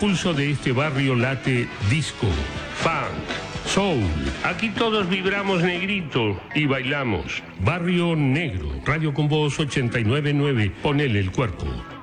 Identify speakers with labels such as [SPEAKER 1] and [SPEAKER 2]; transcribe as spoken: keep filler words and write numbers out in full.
[SPEAKER 1] pulso de este barrio late disco, funk, soul. Aquí todos vibramos negrito y bailamos. Barrio Negro, Radio con Voz ochenta y nueve punto nueve. Ponele el cuerpo.